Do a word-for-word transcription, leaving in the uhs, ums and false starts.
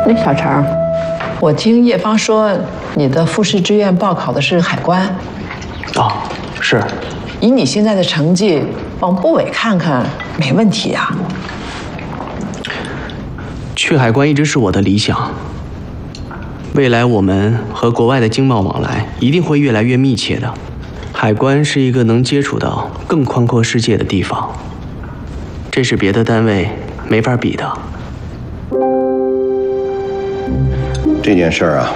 那小陈，我听叶芳说，你的复试志愿报考的是海关。 啊，是。 以你现在的成绩，往部委看看，没问题呀。 去海关一直是我的理想。未来我们和国外的经贸往来一定会越来越密切的。海关是一个能接触到更宽阔世界的地方，这是别的单位没法比的。 这件事儿啊，